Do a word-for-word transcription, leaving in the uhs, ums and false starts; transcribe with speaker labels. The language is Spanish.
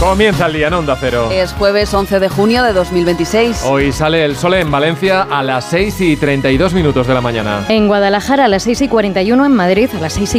Speaker 1: Comienza el día en Onda Cero.
Speaker 2: Es jueves once de junio de dos mil veintiséis.
Speaker 1: Hoy sale el sol en Valencia a las seis y treinta y dos minutos de la mañana.
Speaker 3: En Guadalajara a las seis y cuarenta y uno, en Madrid a las seis y